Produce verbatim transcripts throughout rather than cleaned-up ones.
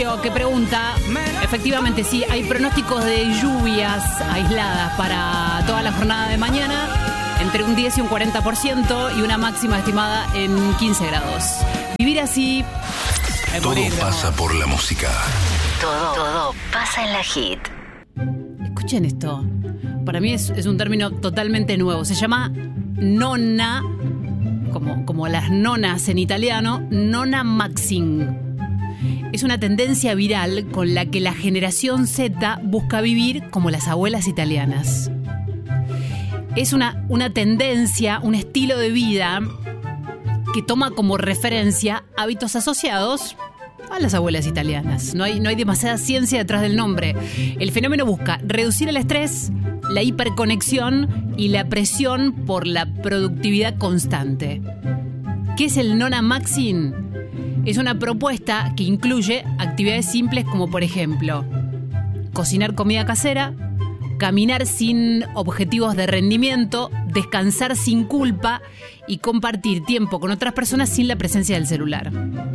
Que pregunta, efectivamente sí, hay pronósticos de lluvias aisladas para toda la jornada de mañana, entre un diez y un cuarenta por ciento y una máxima estimada en quince grados. Vivir así... Todo morir, pasa por la música. Todo, todo pasa en la hit. Escuchen esto, para mí es, es un término totalmente nuevo, se llama nonna, como, como las nonas en italiano, nonna maxing. Es una tendencia viral con la que la generación Z busca vivir como las abuelas italianas. Es una, una tendencia, un estilo de vida que toma como referencia hábitos asociados a las abuelas italianas. No hay, no hay demasiada ciencia detrás del nombre. El fenómeno busca reducir el estrés, la hiperconexión y la presión por la productividad constante. ¿Qué es el nonna maxing? Es una propuesta que incluye actividades simples como, por ejemplo, cocinar comida casera, caminar sin objetivos de rendimiento, descansar sin culpa y compartir tiempo con otras personas sin la presencia del celular.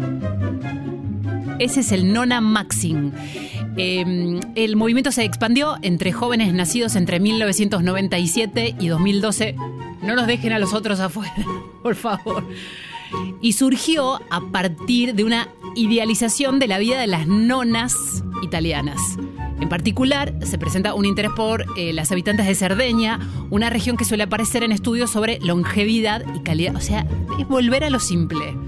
Ese es el nonna maxing. Eh, el movimiento se expandió entre jóvenes nacidos entre mil novecientos noventa y siete y dos mil doce. No nos dejen a los otros afuera, por favor. Y surgió a partir de una idealización de la vida de las nonas italianas. En particular, se presenta un interés por eh, las habitantes de Cerdeña, una región que suele aparecer en estudios sobre longevidad y calidad. O sea, es volver a lo simple.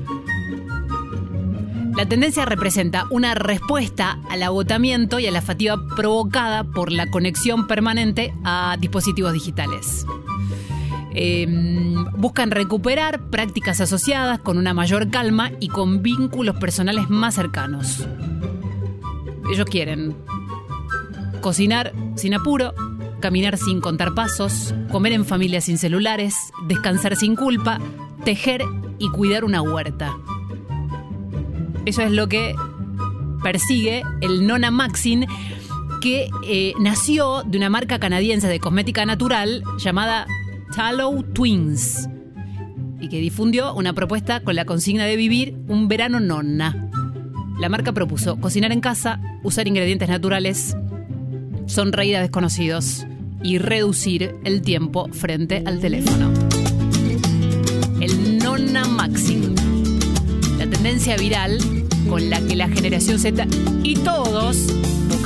La tendencia representa una respuesta al agotamiento y a la fatiga provocada por la conexión permanente a dispositivos digitales. Eh, buscan recuperar prácticas asociadas con una mayor calma y con vínculos personales más cercanos. Ellos quieren cocinar sin apuro, caminar sin contar pasos, comer en familia sin celulares, descansar sin culpa, tejer y cuidar una huerta. Eso es lo que persigue el nonna maxing, que eh, nació de una marca canadiense de cosmética natural llamada Tallow Twins y que difundió una propuesta con la consigna de vivir un verano nonna. La marca propuso cocinar en casa, usar ingredientes naturales, sonreír a desconocidos y reducir el tiempo frente al teléfono. El nonna maxing, la tendencia viral con la que la generación Z y todos